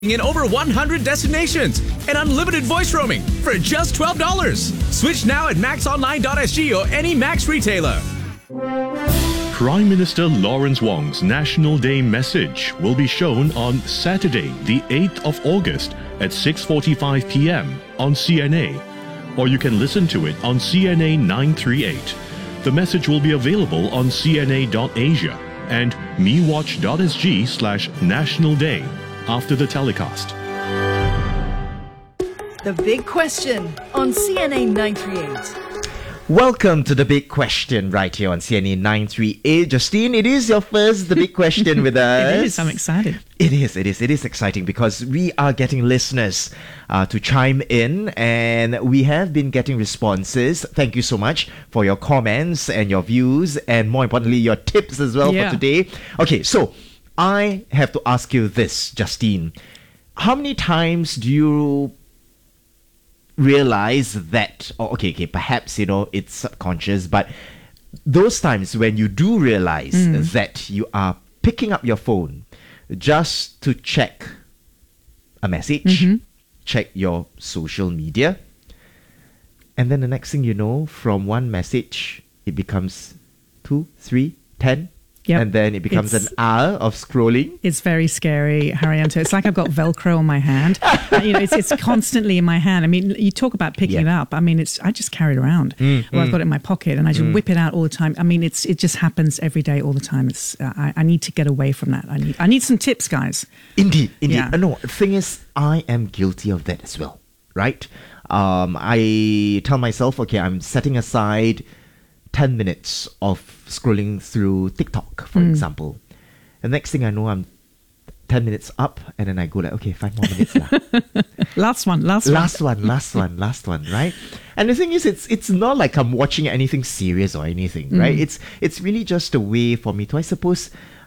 in over 100 destinations and unlimited voice roaming for just $12. Switch now at maxonline.sg or any Max retailer. Prime Minister Lawrence Wong's National Day message will be shown on Saturday, the 8th of August at 6:45 p.m. on CNA, or you can listen to it on CNA 938. The message will be available on cna.asia and mewatch.sg/National Day after the telecast. The Big Question on CNA 938. Welcome to The Big Question right here on CNA 938. Justine, it is your first The Big Question with us. It is. I'm excited. It is exciting because we are getting listeners to chime in, and we have been getting responses. Thank you so much for your comments and your views, and more importantly, your tips as well for today. Okay, so I have to ask you this, Justine. How many times do you realize that, perhaps, it's subconscious, but those times when you do realize that you are picking up your phone just to check a message, check your social media, and then the next thing you know, from one message, it becomes 2, 3, 10, and then it becomes an hour of scrolling. It's very scary, Haryanto. It's like I've got Velcro on my hand. It's constantly in my hand. I mean, you talk about picking it up. I mean, I just carry it around. Or I've got it in my pocket and I just whip it out all the time. I mean, it just happens every day, all the time. I need to get away from that. I need some tips, guys. Indeed. Yeah. No, the thing is, I am guilty of that as well, right? I tell myself, okay, I'm setting aside 10 minutes of scrolling through TikTok, for example. The next thing I know, I'm 10 minutes up, and then I go like, okay, 5 more minutes now. Last one, right? And the thing is, it's not like I'm watching anything serious or anything, right? It's really just a way for me to, I suppose,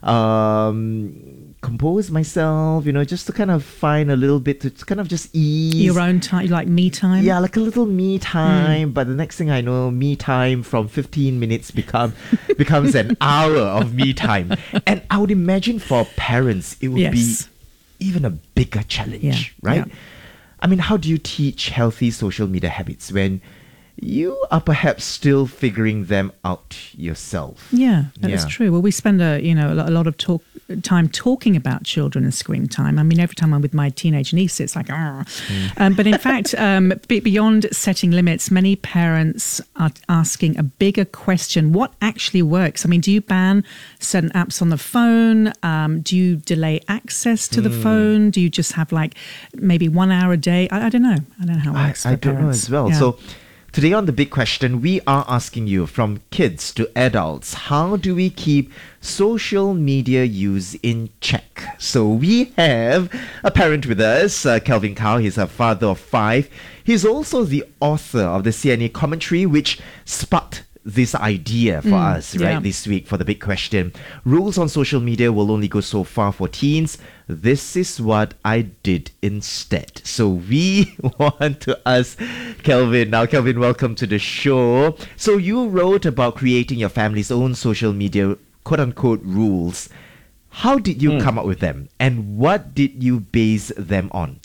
compose myself, just to kind of find a little bit to kind of just ease. Your own time, like me time? Yeah, like a little me time. But the next thing I know, me time from 15 minutes becomes an hour of me time. And I would imagine for parents, it would be even a bigger challenge, right? Yeah. I mean, how do you teach healthy social media habits when you are perhaps still figuring them out yourself? Yeah, that is true. Well, we spend a lot of time talking about children and screen time. I mean, every time I'm with my teenage niece, it's like, but in fact, beyond setting limits, many parents are asking a bigger question: what actually works? I mean, do you ban certain apps on the phone? Do you delay access to the phone? Do you just have like maybe 1 hour a day? I don't know. I don't know how it works for parents. I don't know as well. Yeah. So today on The Big Question, we are asking you, from kids to adults, how do we keep social media use in check? So we have a parent with us, Kelvin Kao. He's a father of 5. He's also the author of the CNA commentary, which sparked this idea for us, this week for The Big Question. Rules on social media will only go so far for teens. This is what I did instead. So we want to ask Kelvin. Now, Kelvin, welcome to the show. So you wrote about creating your family's own social media, quote-unquote, rules. How did you come up with them? And what did you base them on?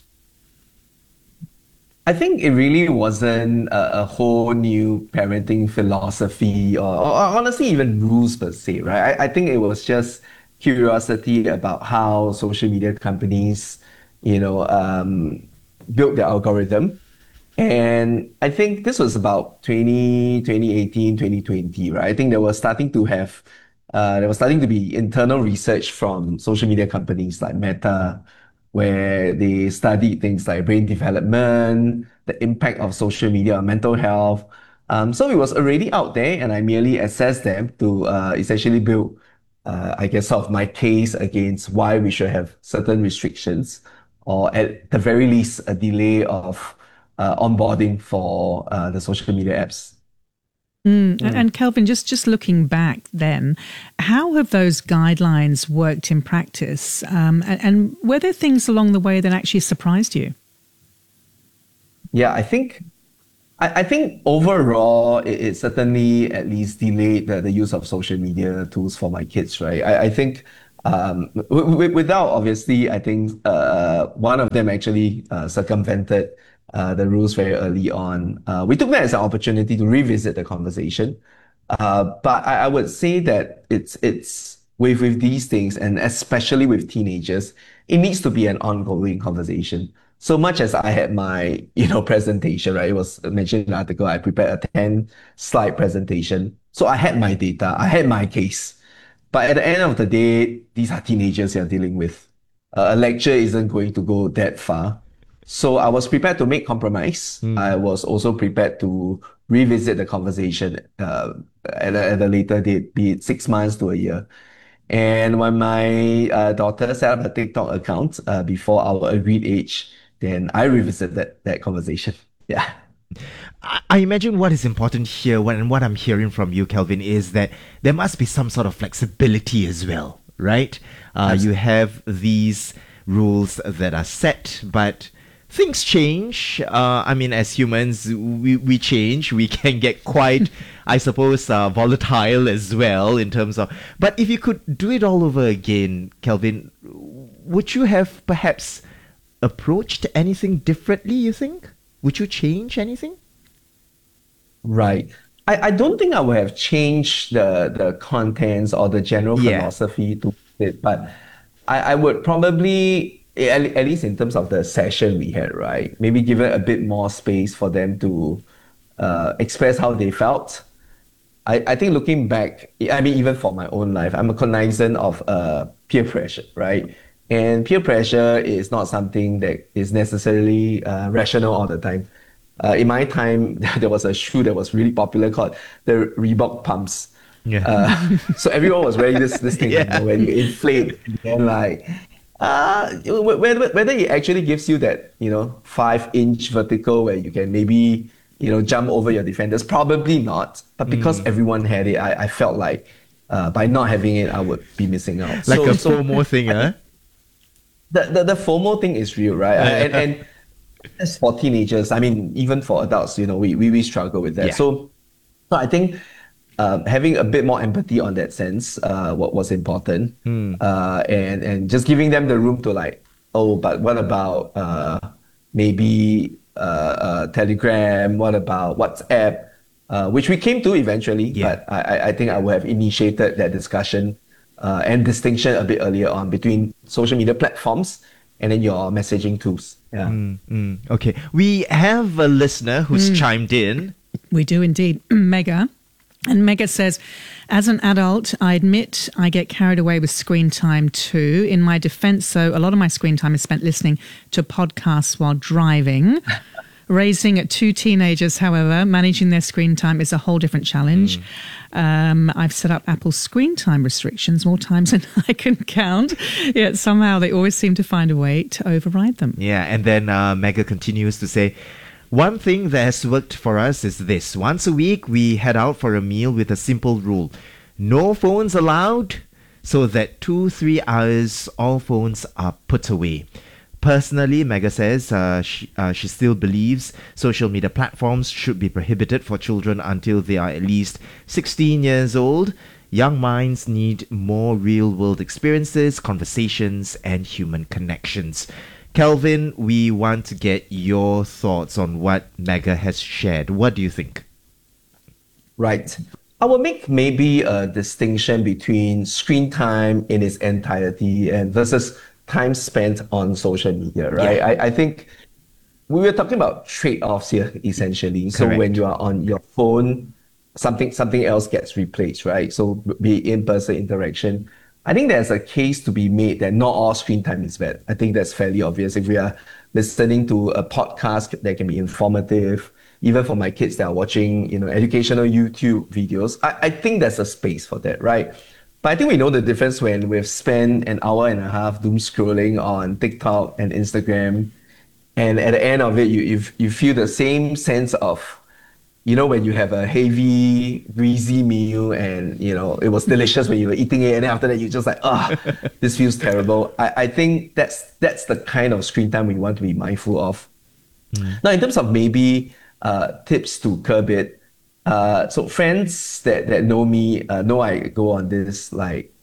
I think it really wasn't a whole new parenting philosophy or honestly even rules per se, right? I think it was just curiosity about how social media companies, built their algorithm. And I think this was about 2018, 2020, right? I think there was starting to be internal research from social media companies like Meta, where they studied things like brain development, the impact of social media on mental health. So it was already out there, and I merely assessed them to essentially build, sort of my case against why we should have certain restrictions, or at the very least, a delay of onboarding for the social media apps. And Kelvin, just looking back then, how have those guidelines worked in practice? And were there things along the way that actually surprised you? Yeah, I think overall, it certainly at least delayed the use of social media tools for my kids, right? I think Without obviously, I think one of them actually circumvented the rules very early on. We took that as an opportunity to revisit the conversation. But I would say that it's with these things, and especially with teenagers, it needs to be an ongoing conversation. So much as I had my, presentation, right? It was mentioned in the article, I prepared a 10-slide presentation. So I had my data, I had my case. But at the end of the day, these are teenagers you're dealing with. A lecture isn't going to go that far. So I was prepared to make compromise. I was also prepared to revisit the conversation at a later date, be it 6 months to a year. And when my daughter set up a TikTok account before our agreed age, then I revisited that conversation. Yeah. I imagine what is important here, what I'm hearing from you, Kelvin, is that there must be some sort of flexibility as well, right? You have these rules that are set, but things change. As humans, we change. We can get quite, I suppose, volatile as well in terms of. But if you could do it all over again, Kelvin, would you have perhaps approached anything differently, you think? Would you change anything? Right. I don't think I would have changed the contents or the general philosophy to it, but I would probably, at least in terms of the session we had, right, maybe give it a bit more space for them to express how they felt. I think looking back, even for my own life, I'm a cognizant of peer pressure, right? And peer pressure is not something that is necessarily rational all the time. In my time, there was a shoe that was really popular called the Reebok pumps. Yeah. So everyone was wearing this thing where you inflate and whether it actually gives you that 5-inch vertical where you can maybe jump over your defenders, probably not. But because everyone had it, I felt like by not having it, I would be missing out. Like a FOMO thing, huh? The FOMO thing is real, right? And as for teenagers, even for adults, we struggle with that. Yeah. So I think having a bit more empathy on that sense what was important, and just giving them the room to but what about maybe Telegram? What about WhatsApp? Which we came to eventually, but I think I would have initiated that discussion and distinction a bit earlier on between social media platforms and then your messaging tools. Yeah. Okay. We have a listener who's chimed in. We do indeed. Mega. And Mega says, as an adult, I admit I get carried away with screen time too. In my defense, though, a lot of my screen time is spent listening to podcasts while driving. Raising 2 teenagers, however, managing their screen time is a whole different challenge. I've set up Apple's screen time restrictions more times than I can count, yet somehow they always seem to find a way to override them. Yeah, and then Mega continues to say, one thing that has worked for us is this. Once a week, we head out for a meal with a simple rule. No phones allowed, so that 2-3 hours, all phones are put away. Personally, Mega says she still believes social media platforms should be prohibited for children until they are at least 16 years old. Young minds need more real-world experiences, conversations, and human connections. Kelvin, we want to get your thoughts on what Mega has shared. What do you think? Right. I will make maybe a distinction between screen time in its entirety and versus time spent on social media, right? Yeah. I think we were talking about trade-offs here, essentially. Correct. So when you are on your phone, something else gets replaced, right? So be in-person interaction. I think there's a case to be made that not all screen time is bad. I think that's fairly obvious. If we are listening to a podcast that can be informative, even for my kids that are watching, educational YouTube videos, I think there's a space for that, right? But I think we know the difference when we've spent an hour and a half doom scrolling on TikTok and Instagram, and at the end of it, you feel the same sense of, when you have a heavy, greasy meal and, it was delicious when you were eating it, and then after that, you're just like, this feels terrible. I think that's the kind of screen time we want to be mindful of. Now, in terms of maybe tips to curb it, so friends that know me know I go on this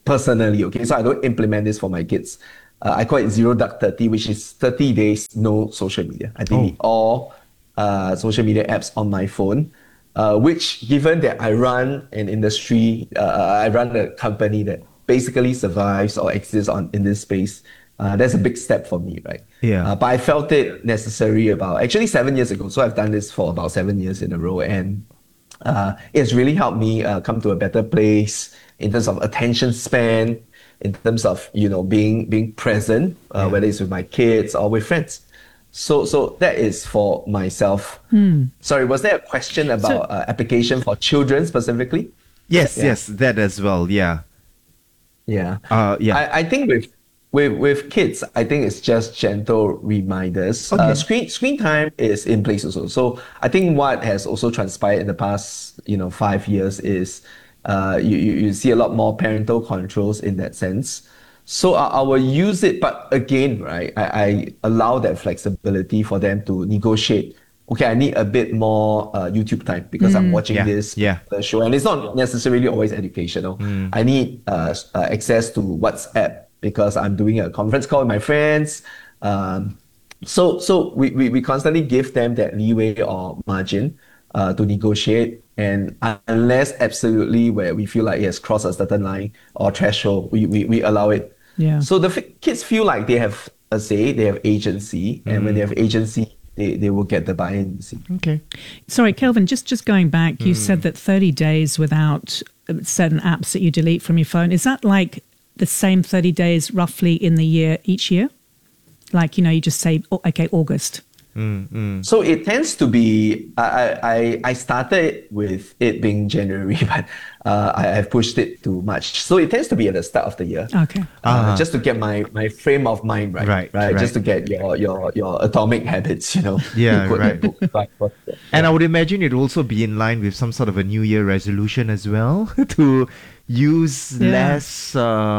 personally, okay? So I don't implement this for my kids. I call it 0 Dark 30, which is 30 days no social media. I delete all social media apps on my phone, which, given that I run an industry, I run a company that basically survives or exists in this space, that's a big step for me, right? Yeah. But I felt it necessary about actually 7 years ago. So I've done this for about 7 years in a row, and it's really helped me come to a better place in terms of attention span, in terms of being present, whether it's with my kids or with friends. So that is for myself. Sorry, was there a question about application for children specifically? Yes, yes, that as well. Yeah. Yeah. Yeah. I think with kids, I think it's just gentle reminders. Okay. Screen time is in place also. So I think what has also transpired in the past 5 years is you see a lot more parental controls in that sense. So I will use it, but again, right, I allow that flexibility for them to negotiate. Okay, I need a bit more YouTube time because I'm watching this show, and it's not necessarily always educational. I need access to WhatsApp because I'm doing a conference call with my friends. So we constantly give them that leeway or margin to negotiate. And unless absolutely where we feel like it has crossed a certain line or threshold, we allow it. Yeah. So the kids feel like they have a say, they have agency, and when they have agency, they will get the buy-in. Okay. Sorry, Kelvin, just going back, you said that 30 days without certain apps that you delete from your phone. Is that like the same 30 days roughly in the year, each year? Like, you just say, okay, August. So it tends to be, I started with it being January, but I have pushed it to March. So it tends to be at the start of the year. Okay. Just to get my frame of mind right. Just to get your atomic habits, Yeah, right. And I would imagine it'd also be in line with some sort of a New Year resolution as well to use less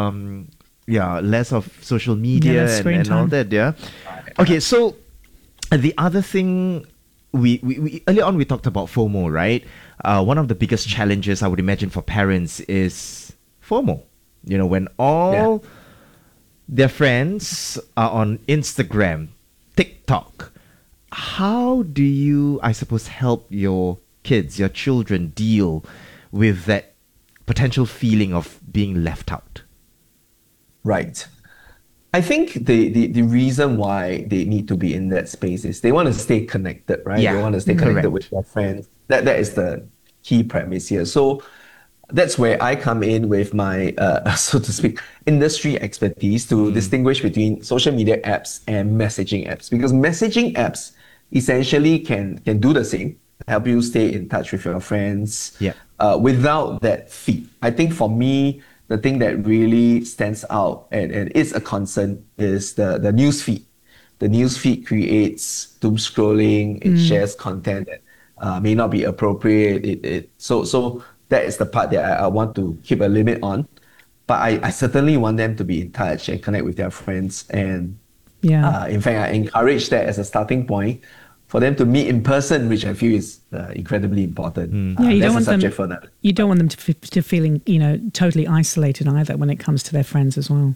of social media and all that. Yeah. Okay, so the other thing, we earlier on we talked about FOMO, right? One of the biggest challenges I would imagine for parents is FOMO. When all their friends are on Instagram, TikTok, how do you, I suppose, help your kids, your children deal with that potential feeling of being left out? Right. I think the reason why they need to be in that space is they want to stay connected, right? Yeah, they want to stay connected with their friends. That is the key premise here. So that's where I come in with my, so to speak, industry expertise to distinguish between social media apps and messaging apps. Because messaging apps essentially can do the same, help you stay in touch with your friends without that feed. I think for me, the thing that really stands out and is a concern is the news feed. The news feed creates doom scrolling. It shares content that may not be appropriate. So that is the part that I want to keep a limit on. But I certainly want them to be in touch and connect with their friends. And in fact, I encourage that as a starting point for them to meet in person, which I feel is incredibly important. You that's don't want a subject them. for that. You don't want them to feeling totally isolated either when it comes to their friends as well.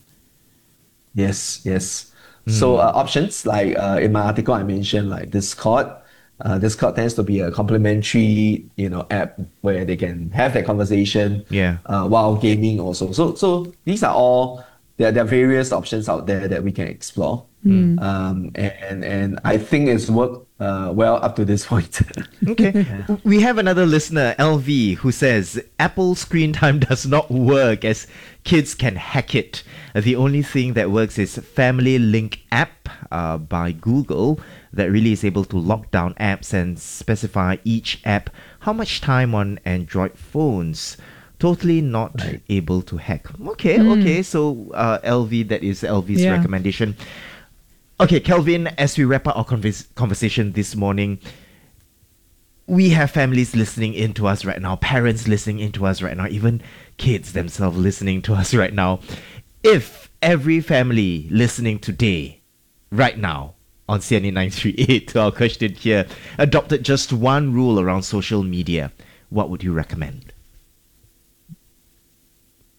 Yes. So options like in my article I mentioned like Discord. Discord tends to be a complimentary app where they can have that conversation while gaming also. So these are all there are various options out there that we can explore. And I think it's worked well up to this point. Okay. We have another listener, LV, who says Apple screen time does not work as kids can hack it. The only thing that works is Family Link app by Google that really is able to lock down apps and specify each app how much time on Android phones. Totally not able to hack. Okay. So LV, that is LV's recommendation. Okay, Kelvin, as we wrap up our conversation this morning, we have families listening in to us right now, parents listening in to us right now, even kids themselves listening to us right now. If every family listening today, right now, on CNA 938 to our question here, adopted just one rule around social media, what would you recommend?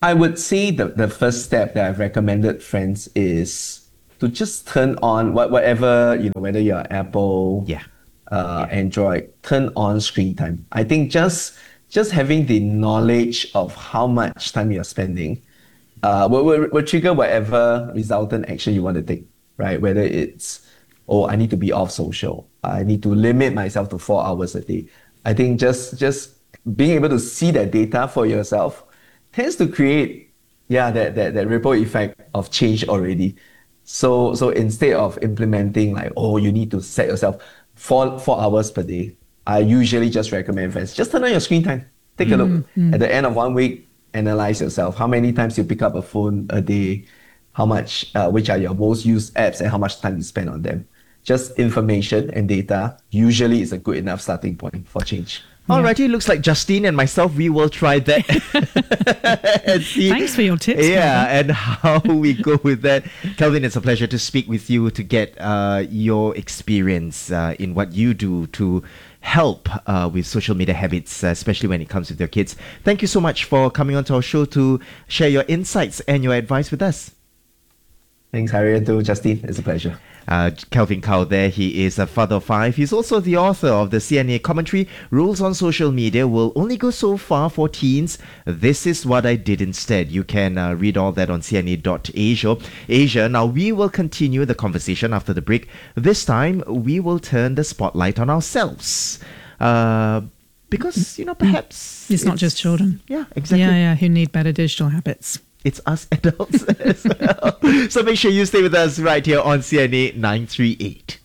I would say the first step that I've recommended friends is to just turn on whatever, whether you're Apple, Android, turn on screen time. I think just having the knowledge of how much time you're spending will trigger whatever resultant action you want to take, right? Whether it's, I need to be off social. I need to limit myself to 4 hours a day. I think just being able to see that data for yourself tends to create, that ripple effect of change already. So instead of implementing like, you need to set yourself 4 hours per day, I usually just recommend friends, just turn on your screen time. Take a look. At the end of 1 week, analyze yourself. How many times you pick up a phone a day? How much, which are your most used apps and how much time you spend on them? Just information and data usually is a good enough starting point for change. Alrighty, looks like Justine and myself, we will try that. And see, thanks for your tips. Yeah, and how we go with that. Kelvin, it's a pleasure to speak with you to get your experience in what you do to help with social media habits, especially when it comes with your kids. Thank you so much for coming on to our show to share your insights and your advice with us. Thanks, Harriet, to Justine. It's a pleasure. Kelvin Kao there, he is a father of 5. He's also the author of the CNA commentary, Rules on Social Media Will Only Go So Far for Teens. This is What I Did Instead. You can read all that on cna.asia. Now, we will continue the conversation after the break. This time, we will turn the spotlight on ourselves. Because, perhaps... It's not just children. Yeah, exactly. Yeah, who need better digital habits. It's us adults as well. So make sure you stay with us right here on CNA 938.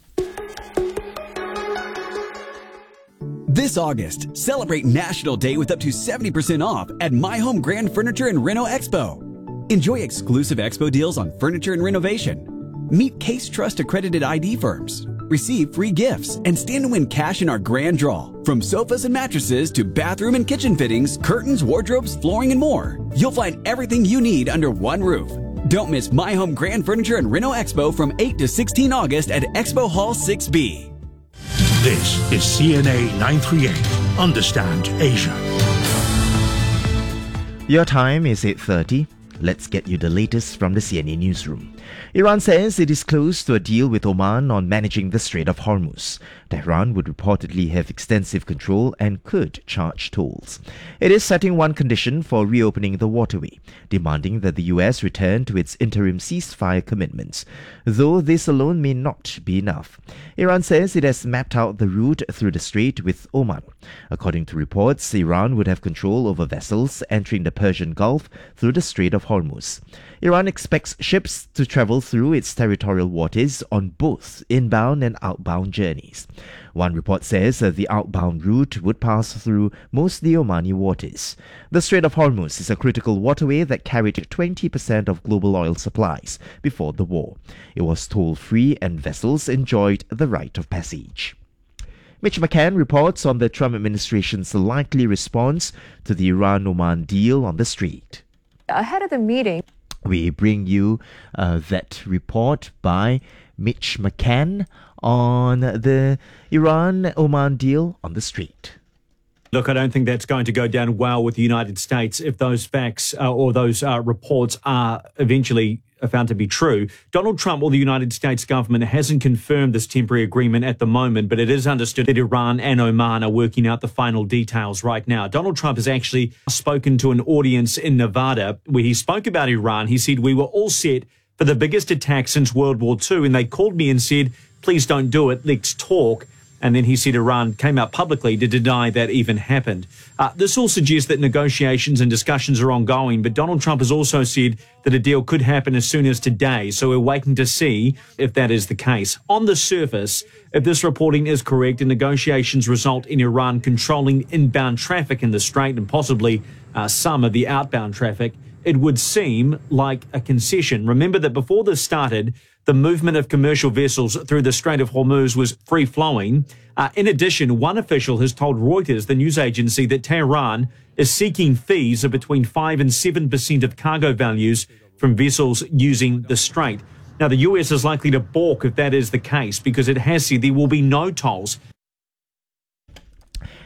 This August, celebrate National Day with up to 70% off at My Home Grand Furniture and Reno Expo. Enjoy exclusive expo deals on furniture and renovation. Meet Case Trust accredited ID firms. Receive free gifts and stand to win cash in our grand draw. From sofas and mattresses to bathroom and kitchen fittings, curtains, wardrobes, flooring, and more. You'll find everything you need under one roof. Don't miss My Home Grand Furniture and Reno Expo from 8 to 16 August at Expo Hall 6B. This is CNA 938. Understand Asia. Your time is 8:30. Let's get you the latest from the CNA newsroom. Iran says it is close to a deal with Oman on managing the Strait of Hormuz. Tehran would reportedly have extensive control and could charge tolls. It is setting one condition for reopening the waterway, demanding that the US return to its interim ceasefire commitments, though this alone may not be enough. Iran says it has mapped out the route through the strait with Oman. According to reports, Iran would have control over vessels entering the Persian Gulf through the Strait of Hormuz. Iran expects ships to travel through its territorial waters on both inbound and outbound journeys. One report says that the outbound route would pass through mostly Omani waters. The Strait of Hormuz is a critical waterway that carried 20% of global oil supplies before the war. It was toll-free and vessels enjoyed the right of passage. Mitch McCann reports on the Trump administration's likely response to the Iran-Oman deal on the strait. Ahead of the meeting, we bring you that report by Mitch McCann on the Iran-Oman deal on the strait. Look, I don't think that's going to go down well with the United States if those facts or those reports are eventually found to be true. Donald Trump or the United States government hasn't confirmed this temporary agreement at the moment, but it is understood that Iran and Oman are working out the final details right now. Donald Trump has actually spoken to an audience in Nevada where he spoke about Iran. He said, "We were all set for the biggest attack since World War II, and they called me and said, 'Please don't do it, let's talk.'" And then he said Iran came out publicly to deny that even happened. This all suggests that negotiations and discussions are ongoing, but Donald Trump has also said that a deal could happen as soon as today, so we're waiting to see if that is the case. On the surface, if this reporting is correct and negotiations result in Iran controlling inbound traffic in the strait and possibly some of the outbound traffic, it would seem like a concession. Remember that before this started, the movement of commercial vessels through the Strait of Hormuz was free-flowing. In addition, one official has told Reuters, the news agency, that Tehran is seeking fees of between 5 and 7% of cargo values from vessels using the strait. Now, the US is likely to balk if that is the case because it has said there will be no tolls.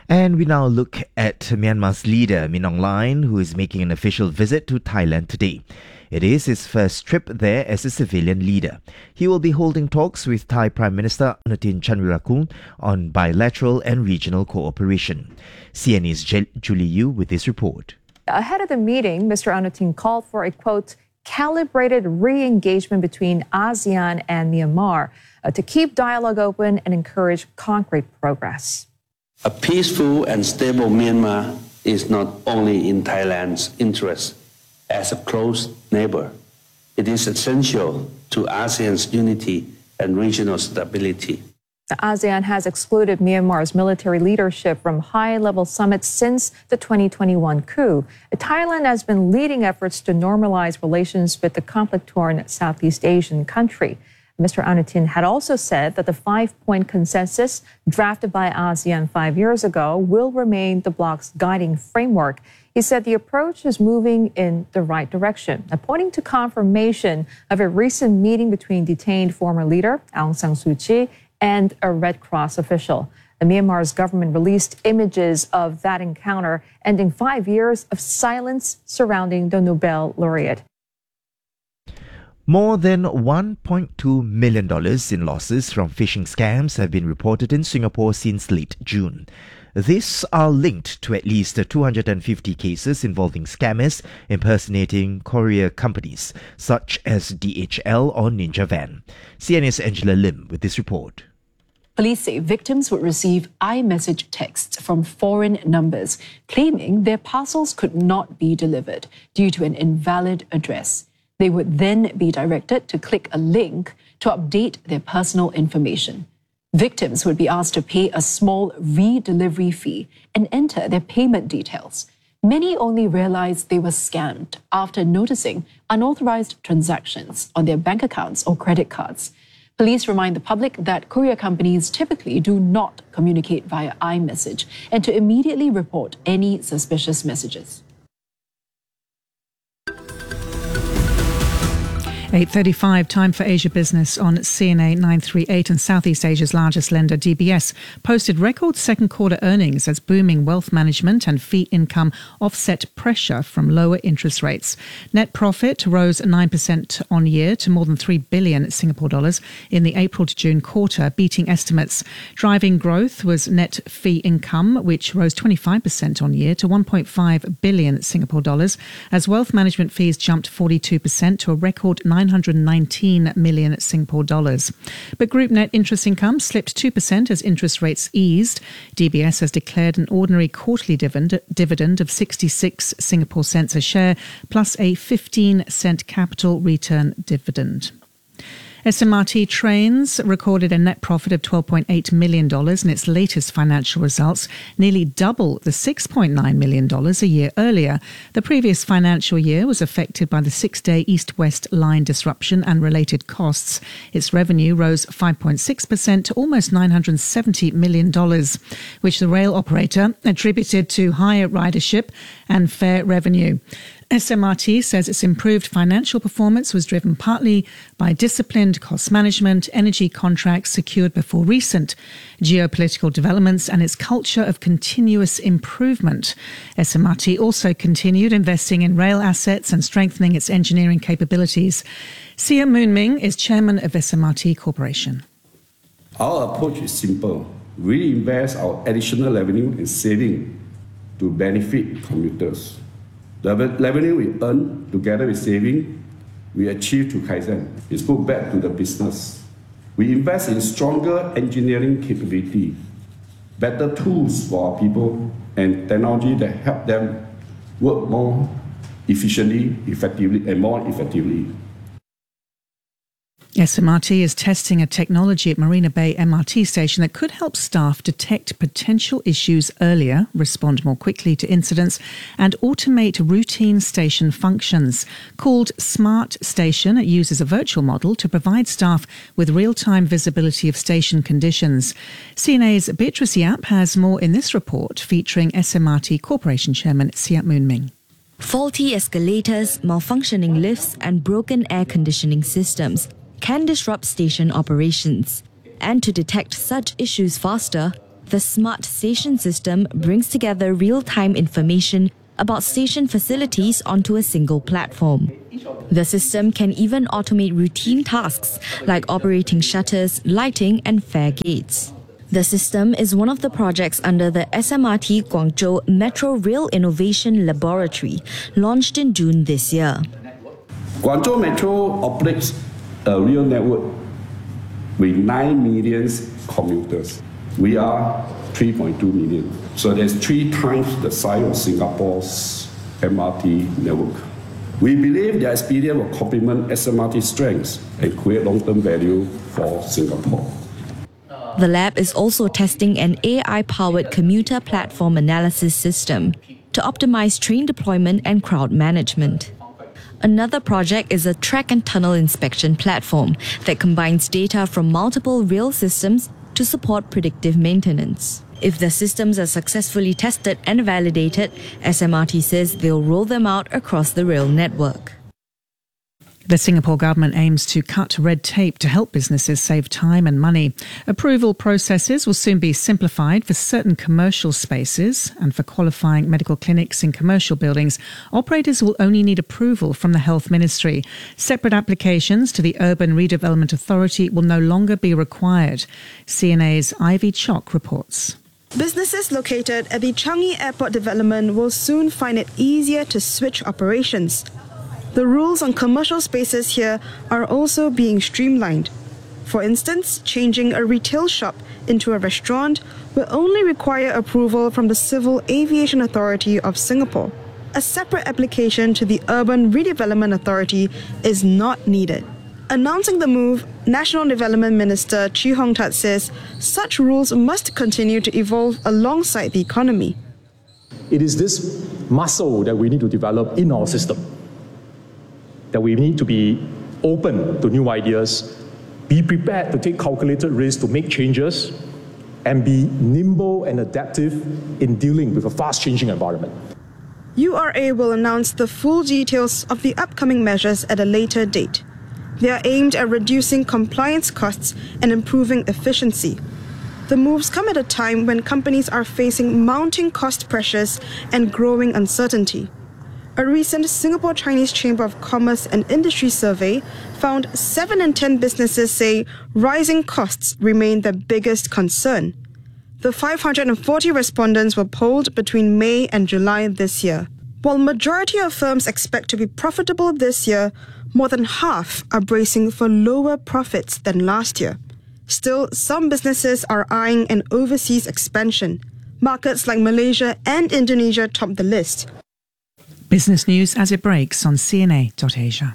And we now look at Myanmar's leader, Min Aung Hlaing, who is making an official visit to Thailand today. It is his first trip there as a civilian leader. He will be holding talks with Thai Prime Minister Anutin Chanvirakul on bilateral and regional cooperation. CNA's Julie Yu with this report. Ahead of the meeting, Mr. Anutin called for a, quote, calibrated re-engagement between ASEAN and Myanmar to keep dialogue open and encourage concrete progress. A peaceful and stable Myanmar is not only in Thailand's interest as a close neighbor. It is essential to ASEAN's unity and regional stability. The ASEAN has excluded Myanmar's military leadership from high-level summits since the 2021 coup. Thailand has been leading efforts to normalize relations with the conflict-torn Southeast Asian country. Mr. Anutin had also said that the 5-point consensus drafted by ASEAN 5 years ago will remain the bloc's guiding framework. He said the approach is moving in the right direction, pointing to confirmation of a recent meeting between detained former leader Aung San Suu Kyi and a Red Cross official. The Myanmar's government released images of that encounter, ending 5 years of silence surrounding the Nobel laureate. More than $1.2 million in losses from phishing scams have been reported in Singapore since late June. These are linked to at least 250 cases involving scammers impersonating courier companies such as DHL or Ninja Van. CNA's Angela Lim with this report. Police say victims would receive iMessage texts from foreign numbers claiming their parcels could not be delivered due to an invalid address. They would then be directed to click a link to update their personal information. Victims would be asked to pay a small re-delivery fee and enter their payment details. Many only realized they were scammed after noticing unauthorized transactions on their bank accounts or credit cards. Police remind the public that courier companies typically do not communicate via iMessage and to immediately report any suspicious messages. 8:35, time for Asia Business on CNA 938, and Southeast Asia's largest lender, DBS, posted record second quarter earnings as booming wealth management and fee income offset pressure from lower interest rates. Net profit rose 9% on year to more than 3 billion Singapore dollars in the April to June quarter, beating estimates. Driving growth was net fee income, which rose 25% on year to 1.5 billion Singapore dollars, as wealth management fees jumped 42% to a record 919 million Singapore dollars. But group net interest income slipped 2% as interest rates eased. DBS has declared an ordinary quarterly dividend of 66 Singapore cents a share, plus a 15-cent capital return dividend. SMRT Trains recorded a net profit of $12.8 million in its latest financial results, nearly double the $6.9 million a year earlier. The previous financial year was affected by the 6-day East-West line disruption and related costs. Its revenue rose 5.6% to almost $970 million, which the rail operator attributed to higher ridership and fare revenue. SMRT says its improved financial performance was driven partly by disciplined cost management, energy contracts secured before recent geopolitical developments, and its culture of continuous improvement. SMRT also continued investing in rail assets and strengthening its engineering capabilities. Sia Moon Ming is chairman of SMRT Corporation. Our approach is simple. We invest our additional revenue and saving to benefit commuters. The revenue we earn together with saving, we achieve to Kaizen, is put back to the business. We invest in stronger engineering capability, better tools for our people, and technology that help them work more efficiently, effectively, and more effectively. SMRT is testing a technology at Marina Bay MRT station that could help staff detect potential issues earlier, respond more quickly to incidents, and automate routine station functions. Called Smart Station, it uses a virtual model to provide staff with real-time visibility of station conditions. CNA's Beatrice Yap has more in this report featuring SMRT Corporation Chairman Siap Moon Ming. Faulty escalators, malfunctioning lifts, and broken air conditioning systems can disrupt station operations. And to detect such issues faster, The Smart Station system brings together real-time information about station facilities onto a single platform. The system can even automate routine tasks like operating shutters, lighting, and fare gates. The system is one of the projects under the SMRT Guangzhou Metro Rail Innovation Laboratory, launched in June this year. Guangzhou Metro operates a rail network with 9 million commuters. We are 3.2 million. So there's 3 times the size of Singapore's MRT network. We believe their experience will complement SMRT's strengths and create long-term value for Singapore. The lab is also testing an AI-powered commuter platform analysis system to optimize train deployment and crowd management. Another project is a track and tunnel inspection platform that combines data from multiple rail systems to support predictive maintenance. If the systems are successfully tested and validated, SMRT says they'll roll them out across the rail network. The Singapore government aims to cut red tape to help businesses save time and money. Approval processes will soon be simplified for certain commercial spaces, and for qualifying medical clinics in commercial buildings, operators will only need approval from the Health Ministry. Separate applications to the Urban Redevelopment Authority will no longer be required. CNA's Ivy Chock reports. Businesses located at the Changi Airport development will soon find it easier to switch operations. The rules on commercial spaces here are also being streamlined. For instance, changing a retail shop into a restaurant will only require approval from the Civil Aviation Authority of Singapore. A separate application to the Urban Redevelopment Authority is not needed. Announcing the move, National Development Minister Chee Hong Tat says such rules must continue to evolve alongside the economy. It is this muscle that we need to develop in our system, that we need to be open to new ideas, be prepared to take calculated risks to make changes, and be nimble and adaptive in dealing with a fast-changing environment. URA will announce the full details of the upcoming measures at a later date. They are aimed at reducing compliance costs and improving efficiency. The moves come at a time when companies are facing mounting cost pressures and growing uncertainty. A recent Singapore Chinese Chamber of Commerce and Industry survey found 7 in 10 businesses say rising costs remain their biggest concern. The 540 respondents were polled between May and July this year. While majority of firms expect to be profitable this year, more than half are bracing for lower profits than last year. Still, some businesses are eyeing an overseas expansion. Markets like Malaysia and Indonesia top the list. Business news as it breaks on CNA.Asia.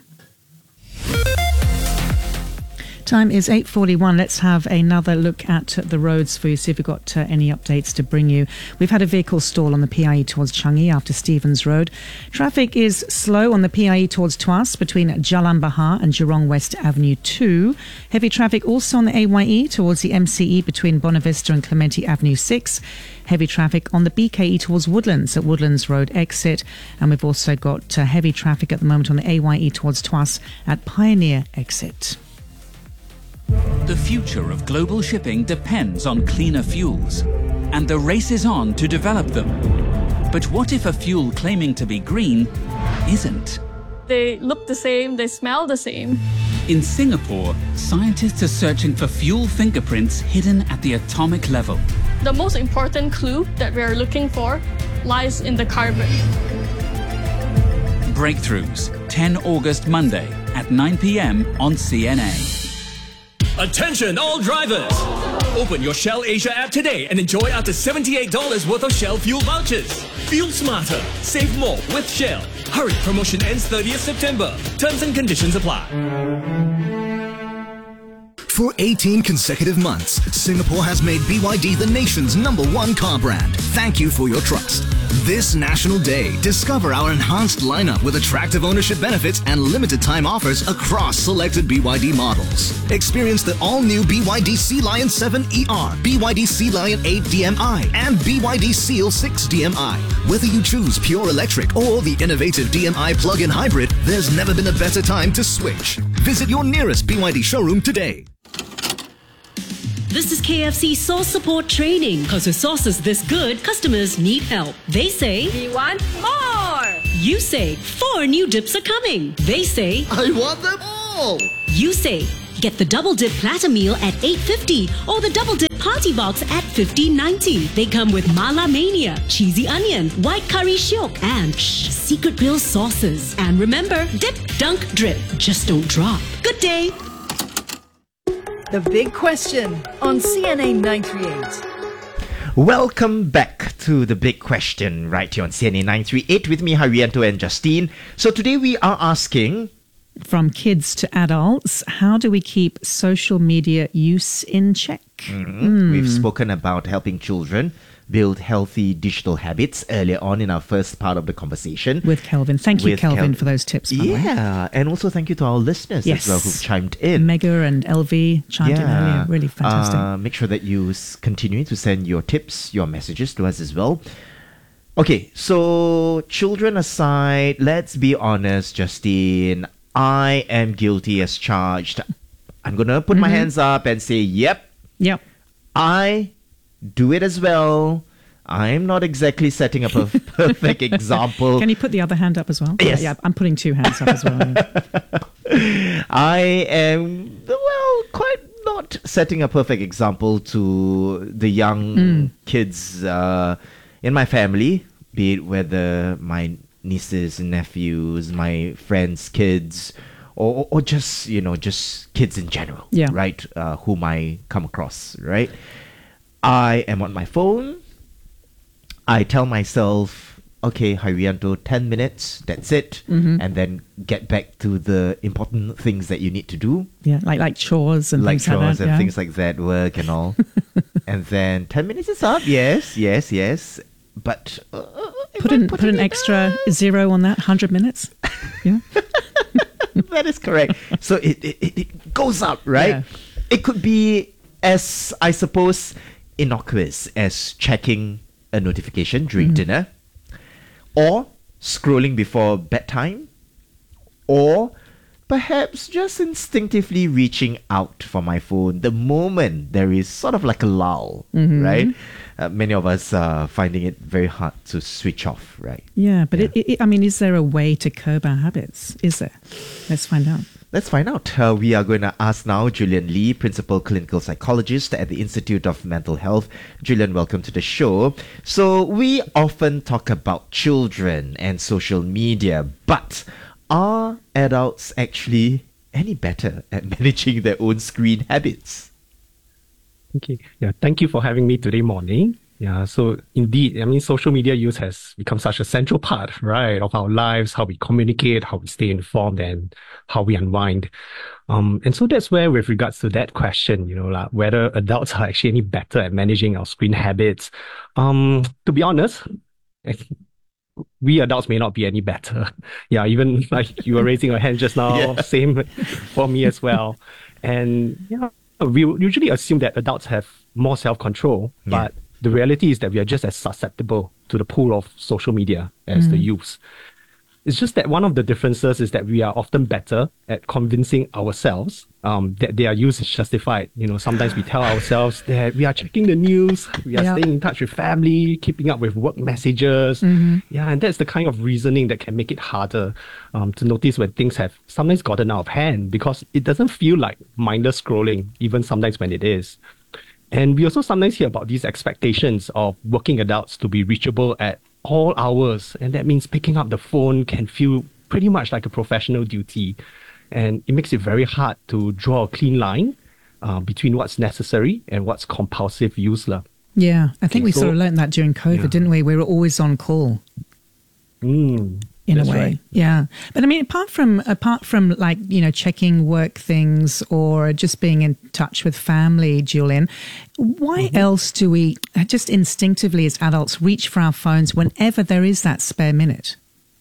Time is 8:41. Let's have another look at the roads for you, see if we've got any updates to bring you. We've had a vehicle stall on the PIE towards Changi after Stevens Road. Traffic is slow on the PIE towards Tuas between Jalan Bahar and Jurong West Avenue 2. Heavy traffic also on the AYE towards the MCE between Bonavista and Clementi Avenue 6. Heavy traffic on the BKE towards Woodlands at Woodlands Road exit. And we've also got heavy traffic at the moment on the AYE towards Tuas at Pioneer exit. The future of global shipping depends on cleaner fuels, and the race is on to develop them. But what if a fuel claiming to be green isn't? They look the same, they smell the same. In Singapore, scientists are searching for fuel fingerprints hidden at the atomic level. The most important clue that we are looking for lies in the carbon. Breakthroughs, 10 August Monday at 9 p.m. on CNA. Attention all drivers! Open your Shell Asia app today and enjoy up to $78 worth of Shell fuel vouchers. Fuel smarter, save more with Shell. Hurry, promotion ends 30th September. Terms and conditions apply. For 18 consecutive months, Singapore has made BYD the nation's #1 car brand. Thank you for your trust. This National Day, discover our enhanced lineup with attractive ownership benefits and limited time offers across selected BYD models. Experience the all-new BYD Sea Lion 7 ER, BYD Sea Lion 8 DMI, and BYD Seal 6 DMI. Whether you choose pure electric or the innovative DMI plug-in hybrid, there's never been a better time to switch. Visit your nearest BYD showroom today. This is KFC sauce support training. Because with sauces this good, customers need help. They say, We want more! You say, 4 new dips are coming. They say, I want them all! You say, get the double dip platter meal at $8.50 or the double dip party box at $15.90. They come with Mala Mania, cheesy onion, white curry shiok, and secret grill sauces. And remember, dip, dunk, drip. Just don't drop. Good day. The Big Question on CNA 938. Welcome back to The Big Question right here on CNA 938 with me, Haryanto and Justine. So today we are asking, from kids to adults, how do we keep social media use in check? We've spoken about helping children build healthy digital habits earlier on in our first part of the conversation. With Kelvin. Thank you, Kelvin, for those tips, by the way. Yeah, and also thank you to our listeners as well who've chimed in. Mega and LV chimed in earlier. Really fantastic. Make sure that you continue to send your tips, your messages to us as well. Okay, so children aside, let's be honest, Justine. I am guilty as charged. I'm going to put my hands up and say, yep. I do it as well. I'm not exactly setting up a perfect example. Can you put the other hand up as well? Yes. Yeah, I'm putting 2 hands up as well. I am, quite not setting a perfect example to the young kids in my family, be it whether my nieces and nephews, my friends' kids, or just, just kids in general, right? Whom I come across, right? I am on my phone. I tell myself, okay, Haryanto, 10 minutes, that's it. And then get back to the important things that you need to do. Yeah, like chores and things like that. Like chores and things like that, work and all. And then 10 minutes is up, yes. But put an extra 0 on that, 100 minutes. Yeah. That is correct. So it goes up, right? Yeah. It could be as, I suppose, innocuous as checking a notification during dinner, or scrolling before bedtime, or perhaps just instinctively reaching out for my phone the moment there is sort of like a lull, right? Many of us are finding it very hard to switch off, right? Yeah, but is there a way to curb our habits? Is there? Let's find out. We are going to ask now Julian Lee, Principal Clinical Psychologist at the Institute of Mental Health. Julian, welcome to the show. So we often talk about children and social media, but are adults actually any better at managing their own screen habits? Okay. Yeah. Thank you for having me today morning. Yeah. So indeed, social media use has become such a central part, right, of our lives, how we communicate, how we stay informed, and how we unwind. And so that's where, with regards to that question, whether adults are actually any better at managing our screen habits. To be honest, we adults may not be any better. Yeah. Even like you were raising your hand just now, same for me as well. And we usually assume that adults have more self-control, but the reality is that we are just as susceptible to the pull of social media as the youths. It's just that one of the differences is that we are often better at convincing ourselves that their use is justified. Sometimes we tell ourselves that we are checking the news, we are staying in touch with family, keeping up with work messages. Yeah, and that's the kind of reasoning that can make it harder to notice when things have sometimes gotten out of hand, because it doesn't feel like mindless scrolling, even sometimes when it is. And we also sometimes hear about these expectations of working adults to be reachable at all hours. And that means picking up the phone can feel pretty much like a professional duty. And it makes it very hard to draw a clean line between what's necessary and what's compulsive use. Yeah, I think we sort of learned that during COVID, didn't we? We were always on call. In a way, right. Yeah. But apart from like, checking work things or just being in touch with family, Julian, why else do we just instinctively as adults reach for our phones whenever there is that spare minute?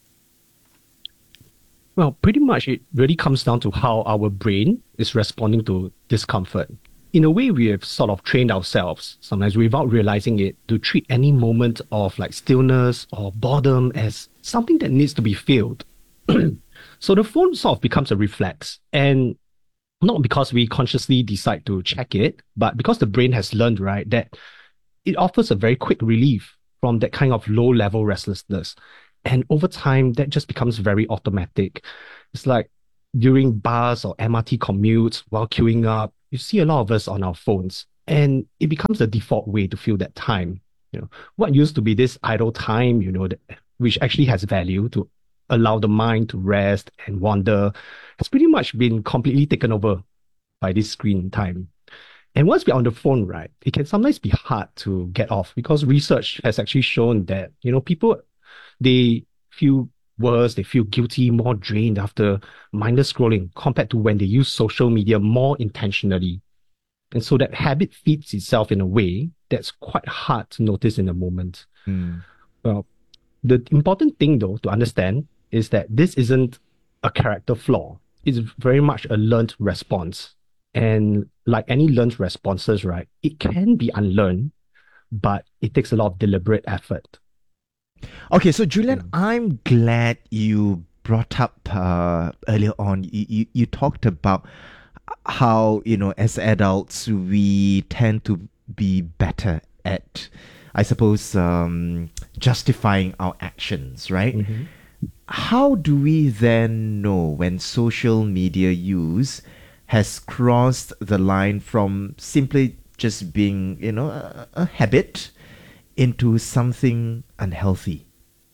Well, pretty much it really comes down to how our brain is responding to discomfort. In a way, we have sort of trained ourselves, sometimes without realizing it, to treat any moment of like stillness or boredom as something that needs to be filled. So the phone sort of becomes a reflex. And not because we consciously decide to check it, but because the brain has learned, right, that it offers a very quick relief from that kind of low level restlessness. And over time, that just becomes very automatic. It's like during bus or MRT commutes, while queuing up, you see a lot of us on our phones, and it becomes the default way to fill that time. What used to be this idle time, which actually has value to allow the mind to rest and wander, has pretty much been completely taken over by this screen time. And once we're on the phone, right, it can sometimes be hard to get off, because research has actually shown that, people, they feel worse, they feel guilty, more drained after mindless scrolling compared to when they use social media more intentionally. And so that habit feeds itself in a way that's quite hard to notice in the moment. Well, the important thing, though, to understand is that this isn't a character flaw. It's very much a learned response. And like any learned responses, right, it can be unlearned, but it takes a lot of deliberate effort. Okay, so Julian, I'm glad you brought up earlier on, you talked about how, as adults, we tend to be better at, I suppose, justifying our actions, right? Mm-hmm. How do we then know when social media use has crossed the line from simply just being, a habit into something unhealthy?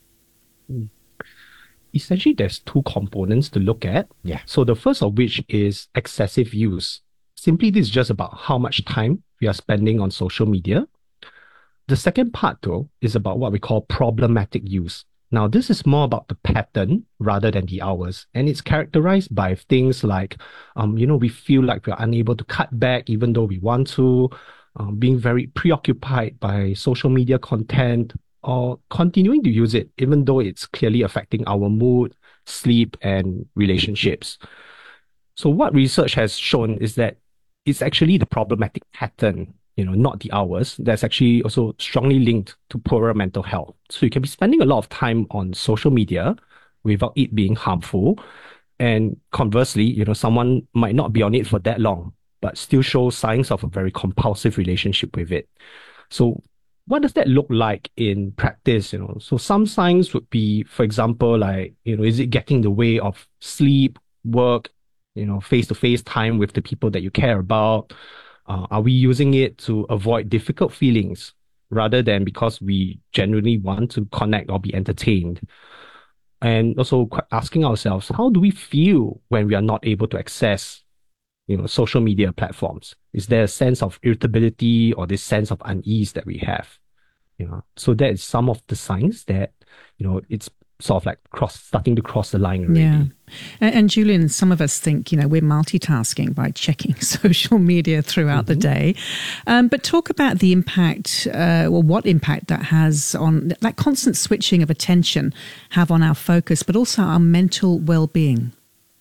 Essentially, there's two components to look at. Yeah. So the first of which is excessive use. Simply, this is just about how much time we are spending on social media. The second part, though, is about what we call problematic use. Now, this is more about the pattern rather than the hours. And it's characterized by things like, we feel like we're unable to cut back even though we want to, being very preoccupied by social media content, or continuing to use it even though it's clearly affecting our mood, sleep, and relationships. So what research has shown is that it's actually the problematic pattern, not the hours, that's actually also strongly linked to poorer mental health. So you can be spending a lot of time on social media without it being harmful. And conversely, someone might not be on it for that long, but still show signs of a very compulsive relationship with it. So what does that look like in practice? So some signs would be, for example, like, is it getting in the way of sleep, work, face-to-face time with the people that you care about? Are we using it to avoid difficult feelings rather than because we genuinely want to connect or be entertained? And also asking ourselves, how do we feel when we are not able to access, social media platforms? Is there a sense of irritability or this sense of unease that we have? So that is some of the signs that, it's sort of like starting to cross the line already. Yeah. And Julian, some of us think, we're multitasking by checking social media throughout the day. But talk about the impact, or what impact that has on that constant switching of attention have on our focus, but also our mental well-being.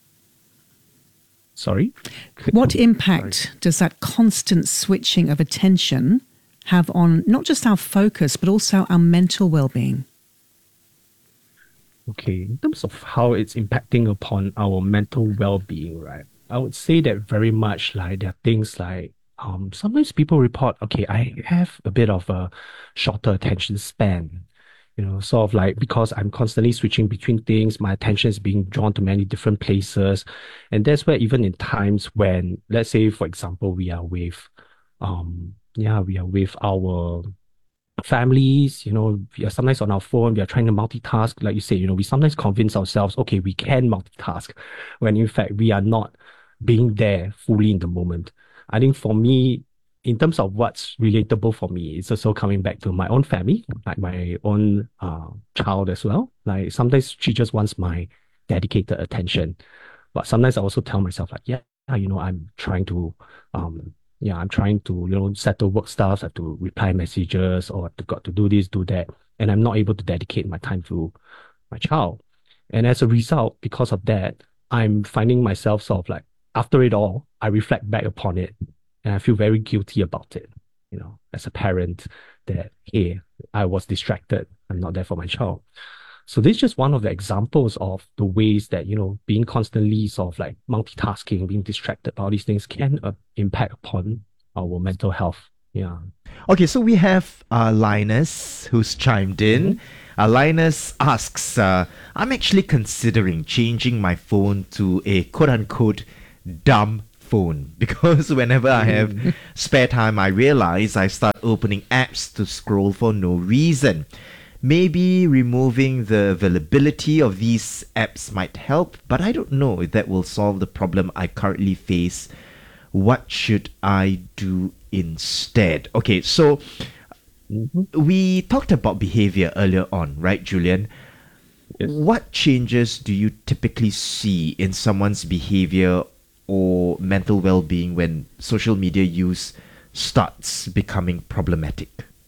Sorry? What impact does that constant switching of attention have on not just our focus, but also our mental well-being? Okay, in terms of how it's impacting upon our mental well-being, right? I would say that very much like there are things like, sometimes people report, okay, I have a bit of a shorter attention span. Sort of like because I'm constantly switching between things, my attention is being drawn to many different places. And that's where even in times when, let's say, for example, we are with our families, we are sometimes on our phone, we are trying to multitask. Like you say, we sometimes convince ourselves, okay, we can multitask, when in fact we are not being there fully in the moment. I think for me, in terms of what's relatable for me, it's also coming back to my own family, like my own child as well. Like sometimes she just wants my dedicated attention. But sometimes I also tell myself like, I'm trying to settle work stuff, I have to reply messages, or I've got to do this, do that. And I'm not able to dedicate my time to my child. And as a result, because of that, I'm finding myself sort of like, after it all, I reflect back upon it and I feel very guilty about it, as a parent, that, hey, I was distracted. I'm not there for my child. So this is just one of the examples of the ways that, being constantly sort of like multitasking, being distracted by all these things can impact upon our mental health. Yeah. Okay, so we have Linus who's chimed in. Linus asks, I'm actually considering changing my phone to a quote-unquote dumb phone because whenever I have spare time, I realize I start opening apps to scroll for no reason. Maybe removing the availability of these apps might help, but I don't know if that will solve the problem I currently face. What should I do instead? Okay, so we talked about behavior earlier on, right, Julian? Yes. What changes do you typically see in someone's behavior or mental well-being when social media use starts becoming problematic?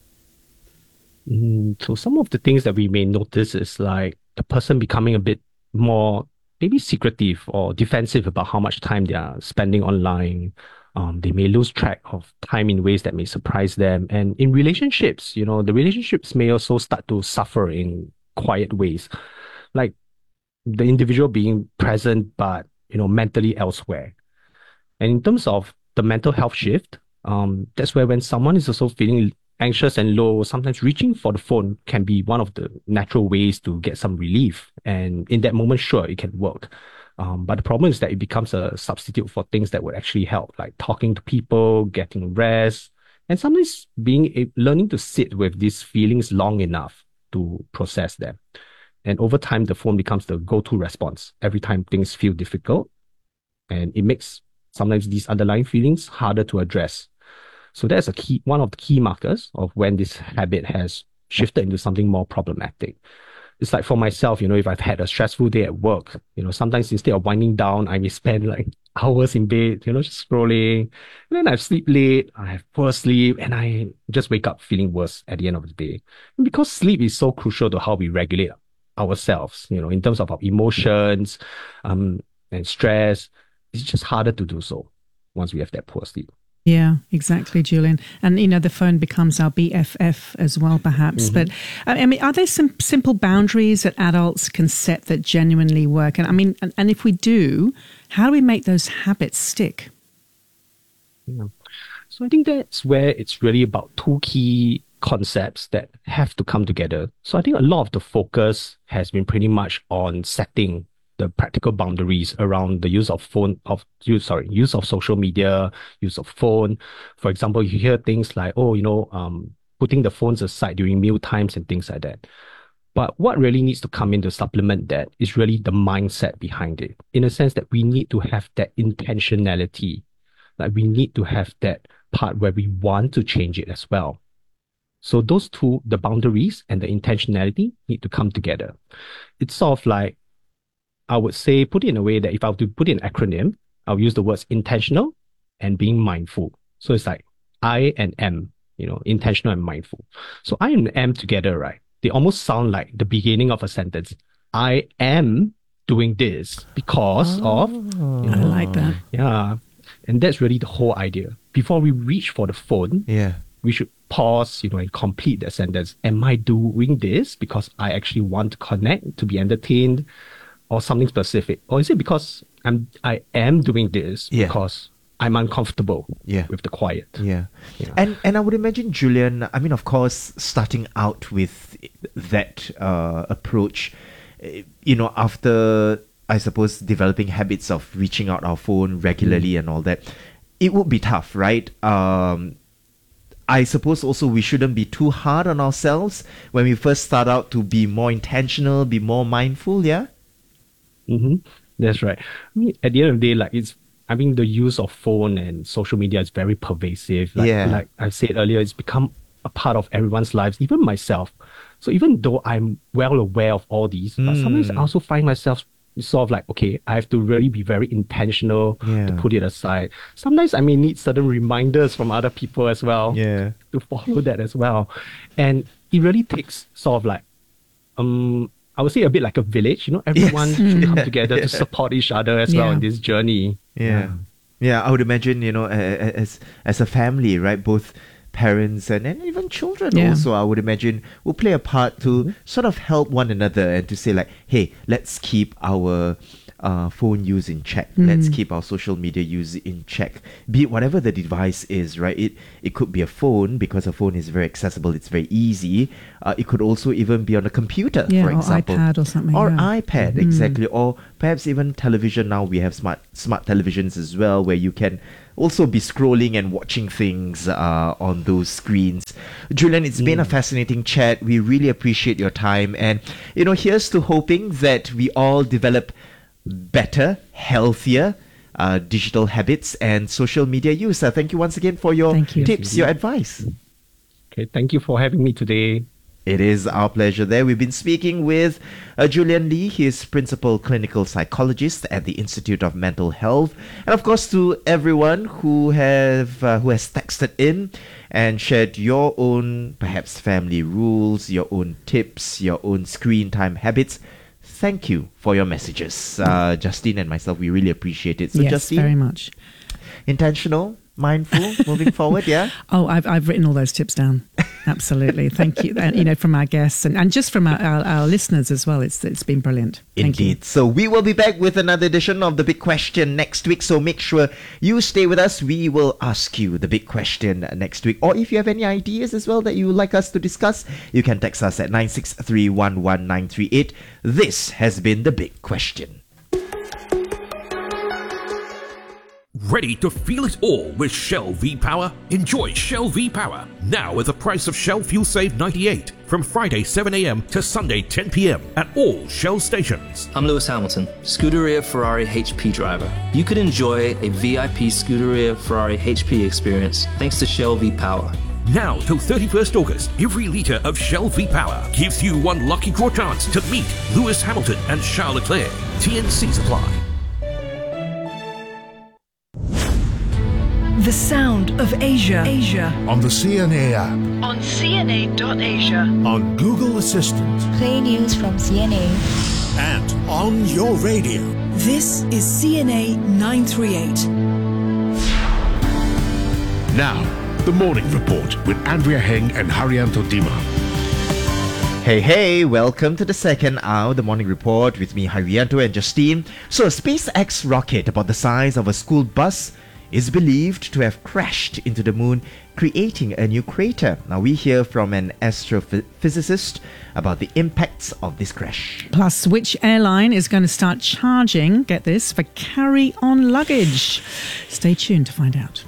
So some of the things that we may notice is like the person becoming a bit more maybe secretive or defensive about how much time they are spending online. They may lose track of time in ways that may surprise them. And in relationships, the relationships may also start to suffer in quiet ways, like the individual being present but, mentally elsewhere. And in terms of the mental health shift, that's where when someone is also feeling anxious and low, sometimes reaching for the phone can be one of the natural ways to get some relief. And in that moment, sure, it can work. But the problem is that it becomes a substitute for things that would actually help, like talking to people, getting rest, and sometimes learning to sit with these feelings long enough to process them. And over time, the phone becomes the go-to response every time things feel difficult. And it makes sometimes these underlying feelings harder to address. So that's one of the key markers of when this habit has shifted into something more problematic. It's like for myself, if I've had a stressful day at work, sometimes instead of winding down, I may spend like hours in bed, just scrolling. And then I sleep late, I have poor sleep, and I just wake up feeling worse at the end of the day. And because sleep is so crucial to how we regulate ourselves, in terms of our emotions and stress, it's just harder to do so once we have that poor sleep. Yeah, exactly, Julian. And, the phone becomes our BFF as well, perhaps. But, are there some simple boundaries that adults can set that genuinely work? And, and if we do, how do we make those habits stick? Yeah. So I think that's where it's really about two key concepts that have to come together. So I think a lot of the focus has been pretty much on setting the practical boundaries around the use of social media, use of phone. For example, you hear things like, putting the phones aside during meal times and things like that. But what really needs to come in to supplement that is really the mindset behind it, in a sense that we need to have that intentionality. Like we need to have that part where we want to change it as well. So those two, the boundaries and the intentionality, need to come together. It's sort of like, I would say, put it in a way that if I were to put in an acronym, I'll use the words intentional and being mindful. So it's like I and M, intentional and mindful. So I and M together, right? They almost sound like the beginning of a sentence. I am doing this because of... I like that. Yeah. And that's really the whole idea. Before we reach for the phone, we should pause, and complete that sentence. Am I doing this because I actually want to connect, to be entertained, or something specific? Or is it because I am doing this because I'm uncomfortable with the quiet? Yeah. And I would imagine, Julian, of course, starting out with that approach, after, I suppose, developing habits of reaching out our phone regularly and all that, it would be tough, right? I suppose also we shouldn't be too hard on ourselves when we first start out, to be more intentional, be more mindful, yeah? That's right. At the end of the day, the use of phone and social media is very pervasive. Like I said earlier, it's become a part of everyone's lives, even myself. So even though I'm well aware of all these, but sometimes I also find myself sort of like, okay, I have to really be very intentional to put it aside. Sometimes I may need certain reminders from other people as well to follow that as well. And it really takes sort of like, I would say a bit like a village, everyone should come together to support each other as well in this journey. Yeah, I would imagine, as a family, right, both parents and even children Yeah. also, I would imagine, will play a part to sort of help one another and to say like, hey, let's keep our phone use in check. Let's keep our social media use in check. Be it whatever the device is, right? It could be a phone, because a phone is very accessible. It's very easy. It could also even be on a computer, Yeah, for or example. iPad or something, Or yeah. iPad, exactly. Or perhaps even television. Now we have smart televisions as well, where you can also be scrolling and watching things on those screens. Julian, it's been a fascinating chat. We really appreciate your time. And, here's to hoping that we all develop better, healthier digital habits and social media use. Thank you once again for your tips, your advice. Okay, thank you for having me today. It is our pleasure there. We've been speaking with Julian Lee. He is Principal Clinical Psychologist at the Institute of Mental Health. And of course, to everyone who has texted in and shared your own, perhaps, family rules, your own tips, your own screen time habits, thank you for your messages. Justine and myself, we really appreciate it. So, yes, Justine, very much. Intentional, mindful, moving forward, yeah? Oh, I've written all those tips down. Absolutely. Thank you. And, from our guests and just from our listeners as well. It's been brilliant. Thank you. Indeed. So we will be back with another edition of The Big Question next week. So make sure you stay with us. We will ask you the big question next week. Or if you have any ideas as well that you would like us to discuss, you can text us at 963-11938. This has been The Big Question. Ready to feel it all with Shell V-Power? Enjoy Shell V-Power now at the price of Shell Fuel Save 98 from Friday 7 a.m. to Sunday 10 p.m. at all Shell stations. I'm Lewis Hamilton, Scuderia Ferrari HP driver. You could enjoy a VIP Scuderia Ferrari HP experience thanks to Shell V-Power. Now till 31st August, every litre of Shell V-Power gives you one lucky draw chance to meet Lewis Hamilton and Charles Leclerc. TNCs apply. The sound of Asia. On the CNA app. On CNA.Asia. On Google Assistant. Play news from CNA. And on your radio. This is CNA 938. Now, the Morning Report with Andrea Heng and Haryanto Dima. Hey, welcome to the second hour of the Morning Report with me, Haryanto and Justine. So a SpaceX rocket about the size of a school bus is believed to have crashed into the moon, creating a new crater. Now we hear from an astrophysicist about the impacts of this crash. Plus, which airline is going to start charging, get this, for carry-on luggage? Stay tuned to find out.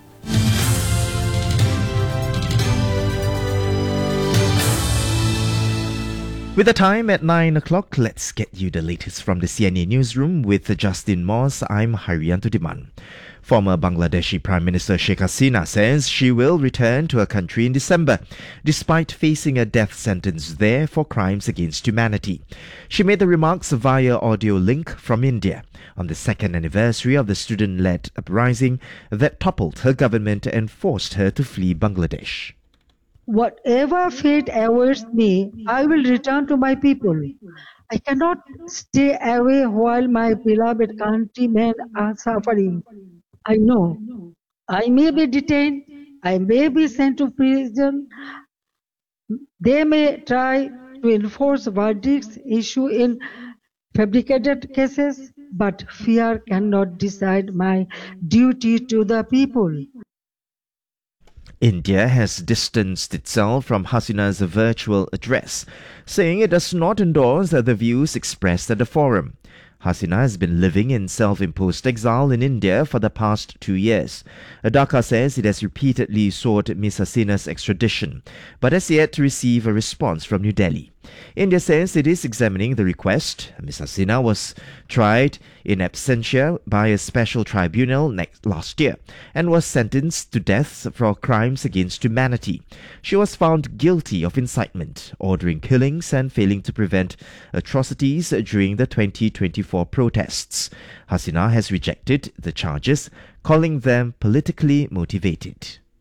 With the time at 9 o'clock, let's get you the latest from the CNA newsroom with Justin Moss. I'm Haryanto Diman. Former Bangladeshi Prime Minister Sheikh Hasina says she will return to her country in December, despite facing a death sentence there for crimes against humanity. She made the remarks via audio link from India on the second anniversary of the student-led uprising that toppled her government and forced her to flee Bangladesh. Whatever fate awaits me, I will return to my people. I cannot stay away while my beloved countrymen are suffering. I know I may be detained, I may be sent to prison. They may try to enforce verdicts issued in fabricated cases, but fear cannot decide my duty to the people. India has distanced itself from Hasina's virtual address, saying it does not endorse the views expressed at the forum. Hasina has been living in self-imposed exile in India for the past 2 years. Dhaka says it has repeatedly sought Ms. Hasina's extradition, but has yet to receive a response from New Delhi. India says it is examining the request. Ms. Hasina was tried in absentia by a special tribunal last year and was sentenced to death for crimes against humanity. She was found guilty of incitement, ordering killings and failing to prevent atrocities during the 2024 protests. Hasina has rejected the charges, calling them politically motivated.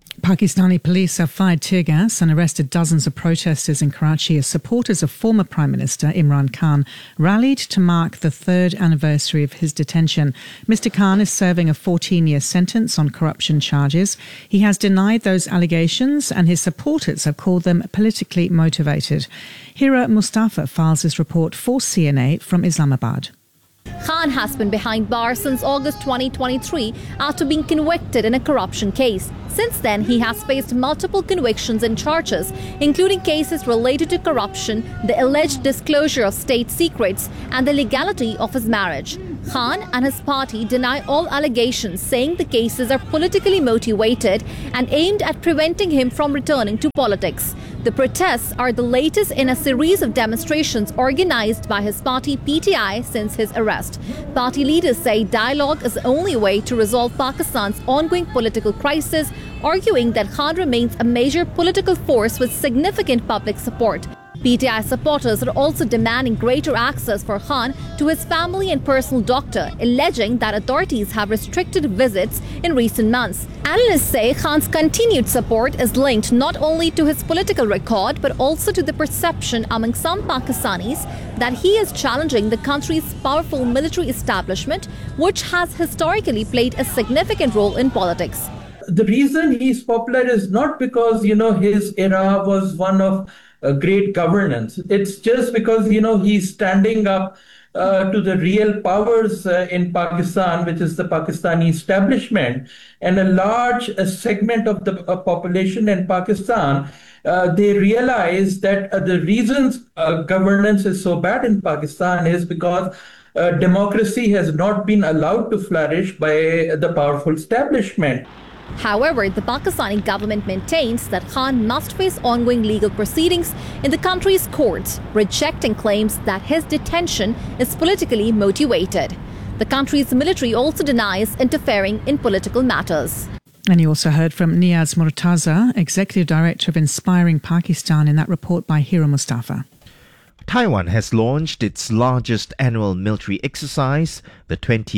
Pakistani police have fired tear gas and arrested dozens of protesters in Karachi as supporters of former Prime Minister Imran Khan rallied to mark the third anniversary of his detention. Mr. Khan is serving a 14-year sentence on corruption charges. He has denied those allegations and his supporters have called them politically motivated. Hira Mustafa files his report for CNA from Islamabad. Khan has been behind bars since August 2023 after being convicted in a corruption case. Since then, he has faced multiple convictions and charges, including cases related to corruption, the alleged disclosure of state secrets, and the legality of his marriage. Khan and his party deny all allegations, saying the cases are politically motivated and aimed at preventing him from returning to politics. The protests are the latest in a series of demonstrations organized by his party PTI since his arrest. Party leaders say dialogue is the only way to resolve Pakistan's ongoing political crisis, arguing that Khan remains a major political force with significant public support. PTI supporters are also demanding greater access for Khan to his family and personal doctor, alleging that authorities have restricted visits in recent months. Analysts say Khan's continued support is linked not only to his political record but also to the perception among some Pakistanis that he is challenging the country's powerful military establishment, which has historically played a significant role in politics. The reason he's popular is not because, his era was one of great governance. It's just because, he's standing up to the real powers in Pakistan, which is the Pakistani establishment. And a large segment of the population in Pakistan, they realize that the reasons governance is so bad in Pakistan is because democracy has not been allowed to flourish by the powerful establishment. However, the Pakistani government maintains that Khan must face ongoing legal proceedings in the country's courts, rejecting claims that his detention is politically motivated. The country's military also denies interfering in political matters. And you also heard from Niaz Murtaza, Executive Director of Inspiring Pakistan, in that report by Hira Mustafa. Taiwan has launched its largest annual military exercise, the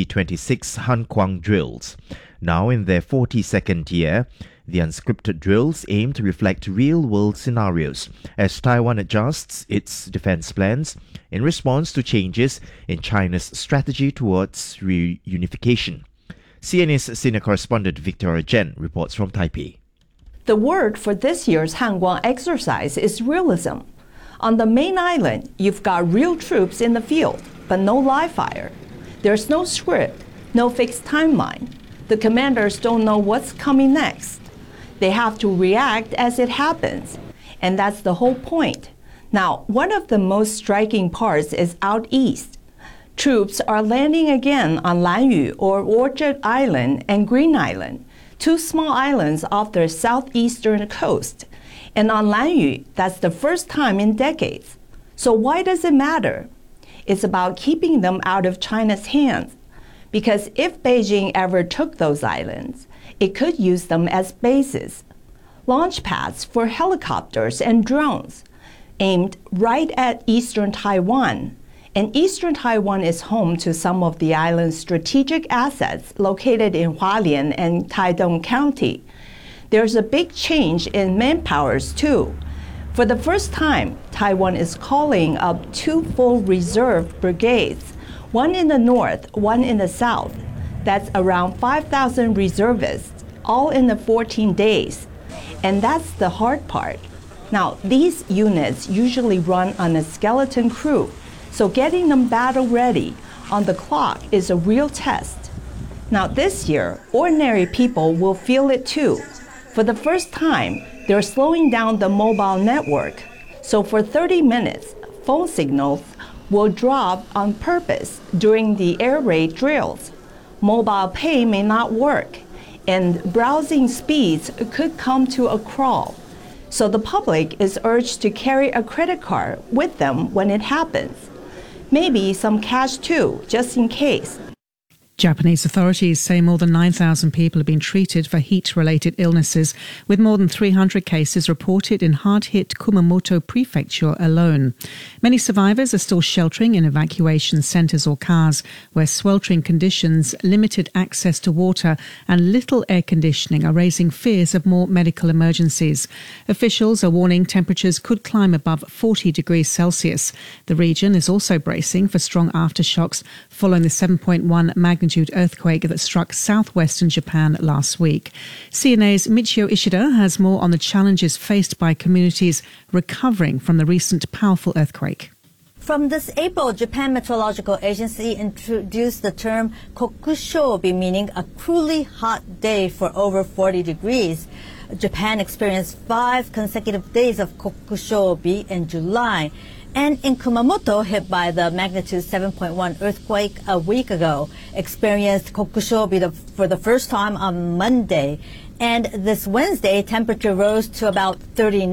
2026 Han Kuang Drills. Now in their 42nd year, the unscripted drills aim to reflect real-world scenarios as Taiwan adjusts its defense plans in response to changes in China's strategy towards reunification. CNA's senior correspondent Victoria Jen reports from Taipei. The word for this year's Han Kuang exercise is realism. On the main island, you've got real troops in the field, but no live fire. There's no script, no fixed timeline. The commanders don't know what's coming next. They have to react as it happens, and that's the whole point. Now, one of the most striking parts is out east. Troops are landing again on Lanyu or Orchard Island and Green Island, two small islands off the southeastern coast. And on Lanyu, that's the first time in decades. So why does it matter? It's about keeping them out of China's hands. Because if Beijing ever took those islands, it could use them as bases, launch pads for helicopters and drones, aimed right at eastern Taiwan. And eastern Taiwan is home to some of the island's strategic assets located in Hualien and Taidong County. There's a big change in manpowers too. For the first time, Taiwan is calling up two full reserve brigades, one in the north, one in the south. That's around 5,000 reservists, all in the 14 days. And that's the hard part. Now, these units usually run on a skeleton crew, so getting them battle ready on the clock is a real test. Now, this year, ordinary people will feel it too. For the first time, they're slowing down the mobile network. So for 30 minutes, phone signals will drop on purpose during the air raid drills. Mobile pay may not work, and browsing speeds could come to a crawl. So the public is urged to carry a credit card with them when it happens. Maybe some cash too, just in case. Japanese authorities say more than 9,000 people have been treated for heat-related illnesses, with more than 300 cases reported in hard-hit Kumamoto Prefecture alone. Many survivors are still sheltering in evacuation centres or cars, where sweltering conditions, limited access to water and little air conditioning are raising fears of more medical emergencies. Officials are warning temperatures could climb above 40 degrees Celsius. The region is also bracing for strong aftershocks following the 7.1 magnitude earthquake that struck southwestern Japan last week. CNA's Michio Ishida has more on the challenges faced by communities recovering from the recent powerful earthquake. From this April, Japan Meteorological Agency introduced the term kokushobi, meaning a cruelly hot day for over 40 degrees. Japan experienced 5 consecutive days of kokushobi in July. And in Kumamoto, hit by the magnitude 7.1 earthquake a week ago, experienced kokushobi for the first time on Monday. And this Wednesday, temperature rose to about 39.